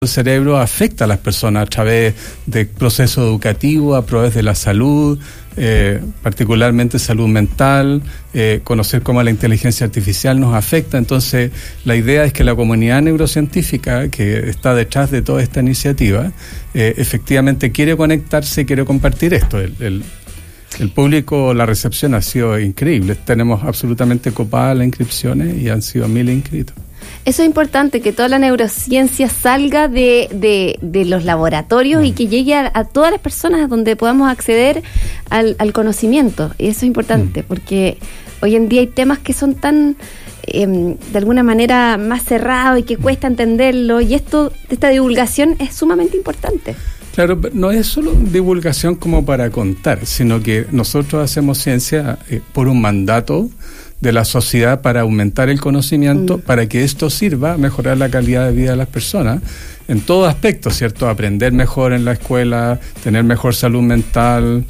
El cerebro afecta a las personas a través del proceso educativo, a través de la salud, particularmente salud mental, conocer cómo la inteligencia artificial nos afecta. Entonces, la idea es que la comunidad neurocientífica que está detrás de toda esta iniciativa, efectivamente quiere conectarse y quiere compartir esto. El público, la recepción ha sido increíble. Tenemos absolutamente copadas las inscripciones y han sido 1.000 inscritos. Eso es importante, que toda la neurociencia salga de los laboratorios y que llegue a todas las personas donde podamos acceder al conocimiento. Y eso es importante, porque hoy en día hay temas que son tan, de alguna manera, más cerrados y que cuesta entenderlo. Y esta divulgación es sumamente importante. Claro, no es solo divulgación como para contar, sino que nosotros hacemos ciencia por un mandato de la sociedad para aumentar el conocimiento, para que esto sirva a mejorar la calidad de vida de las personas en todo aspecto, ¿cierto? Aprender mejor en la escuela, tener mejor salud mental,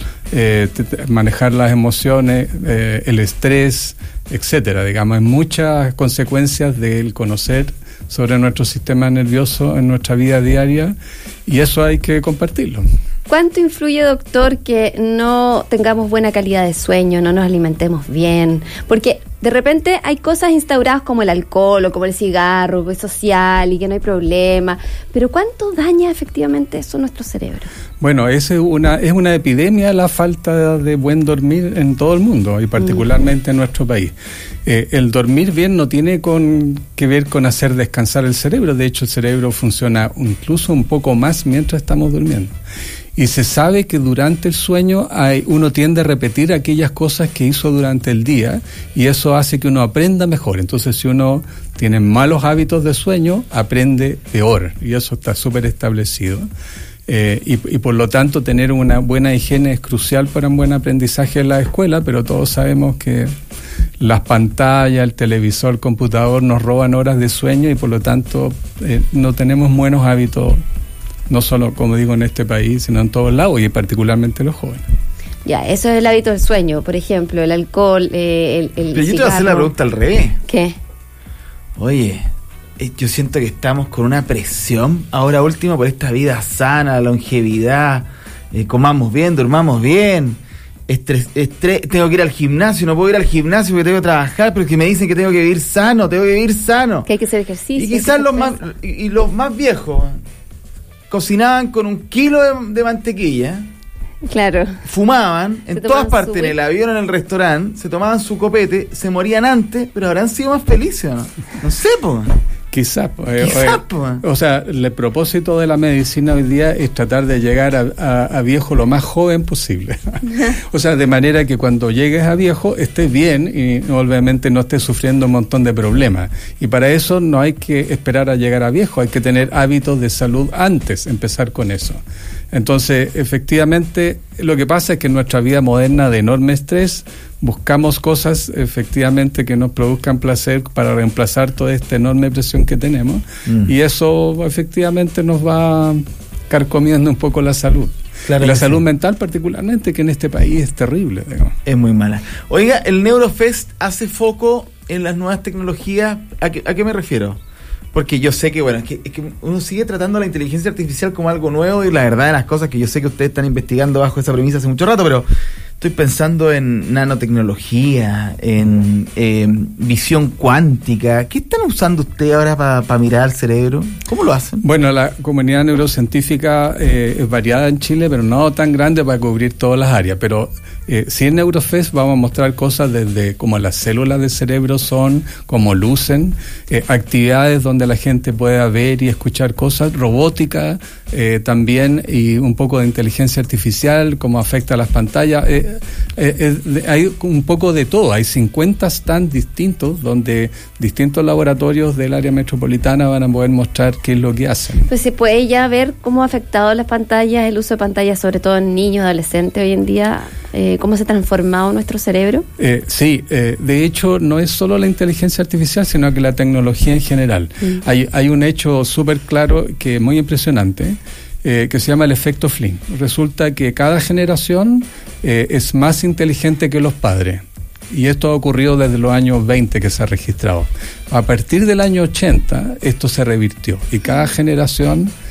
manejar las emociones, el estrés, etcétera. Digamos, hay muchas consecuencias del conocer sobre nuestro sistema nervioso en nuestra vida diaria, y eso hay que compartirlo. ¿Cuánto influye, doctor, que no tengamos buena calidad de sueño, no nos alimentemos bien? Porque de repente hay cosas instauradas como el alcohol o como el cigarro, que es social y que no hay problema. Pero ¿cuánto daña efectivamente eso nuestro cerebro? Bueno, es una epidemia la falta de buen dormir en todo el mundo y particularmente en nuestro país. El dormir bien no tiene que ver con hacer descansar el cerebro. De hecho, el cerebro funciona incluso un poco más mientras estamos durmiendo. Y se sabe que durante el sueño uno tiende a repetir aquellas cosas que hizo durante el día, y eso hace que uno aprenda mejor. Entonces, si uno tiene malos hábitos de sueño, aprende peor, y eso está súper establecido. Y por lo tanto, tener una buena higiene es crucial para un buen aprendizaje en la escuela, pero todos sabemos que las pantallas, el televisor, el computador nos roban horas de sueño, y por lo tanto no tenemos buenos hábitos, no solo, como digo, en este país, sino en todos lados, y particularmente los jóvenes. Ya, eso es el hábito del sueño, por ejemplo, el alcohol, el Pero cigarro. yo te voy a hacer la pregunta al revés. ¿Qué? Oye, yo siento que estamos con una presión ahora último por esta vida sana, la longevidad, comamos bien, durmamos bien, estrés, tengo que ir al gimnasio, no puedo ir al gimnasio porque tengo que trabajar, pero es que me dicen que tengo que vivir sano, que hay que hacer ejercicio. Y quizás los más viejos cocinaban con 1 kilo de mantequilla. Claro. Fumaban en todas partes, en el avión, en el restaurante, se tomaban su copete, se morían antes, pero habrán sido más felices, ¿no? No sé, po. Quizás, o sea, el propósito de la medicina hoy día es tratar de llegar a viejo lo más joven posible. O sea, de manera que cuando llegues a viejo estés bien y obviamente no estés sufriendo un montón de problemas. Y para eso no hay que esperar a llegar a viejo, hay que tener hábitos de salud antes, empezar con eso. Entonces, efectivamente, lo que pasa es que en nuestra vida moderna de enorme estrés buscamos cosas efectivamente que nos produzcan placer para reemplazar toda esta enorme presión que tenemos, y eso efectivamente nos va carcomiendo un poco la salud. Claro, y la salud mental particularmente, que en este país es terrible, digamos. Es muy mala. Oiga, el Neurofest hace foco en las nuevas tecnologías. ¿A qué me refiero? Porque yo sé que, bueno, es que uno sigue tratando la inteligencia artificial como algo nuevo, y la verdad de las cosas que yo sé que ustedes están investigando bajo esa premisa hace mucho rato, pero estoy pensando en nanotecnología, en visión cuántica. ¿Qué están usando ustedes ahora para mirar al cerebro? ¿Cómo lo hacen? Bueno, la comunidad neurocientífica es variada en Chile, pero no tan grande para cubrir todas las áreas. Pero sí, en Neurofest vamos a mostrar cosas desde cómo las células del cerebro son, cómo lucen, actividades donde la gente pueda ver y escuchar cosas, robótica también, y un poco de inteligencia artificial, cómo afecta a las pantallas. Hay un poco de todo. Hay 50 stands distintos donde distintos laboratorios del área metropolitana van a poder mostrar qué es lo que hacen. Pues se puede ya ver cómo ha afectado las pantallas, el uso de pantallas, sobre todo en niños, adolescentes hoy en día, cómo se ha transformado nuestro cerebro. Sí, de hecho no es solo la inteligencia artificial, sino que la tecnología en general. Hay un hecho súper claro que es muy impresionante, que se llama el efecto Flynn. Resulta que cada generación es más inteligente que los padres. Y esto ha ocurrido desde los años 20 que se ha registrado. A partir del año 80 esto se revirtió y cada generación